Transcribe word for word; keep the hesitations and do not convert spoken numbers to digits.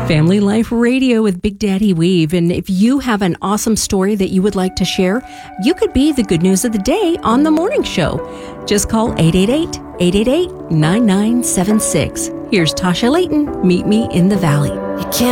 Family Life Radio with Big Daddy Weave. And if you have an awesome story that you would like to share, you could be the good news of the day on the morning show. Just call eight eight eight, eight eight eight, nine nine seven six. Here's Tasha Layton. Meet me in the valley. You can't